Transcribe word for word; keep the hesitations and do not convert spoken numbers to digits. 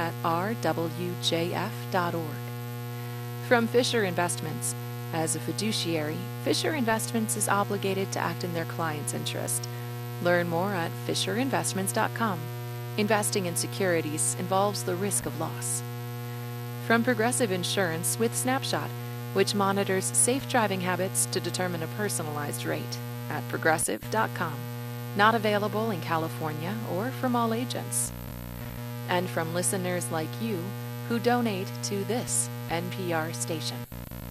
at r w j f dot org. From Fisher Investments. As a fiduciary, Fisher Investments is obligated to act in their client's interest. Learn more at fisher investments dot com. Investing in securities involves the risk of loss. From Progressive Insurance with Snapshot, which monitors safe driving habits to determine a personalized rate at progressive dot com. Not available in California or from all agents. And from listeners like you who donate to this N P R station.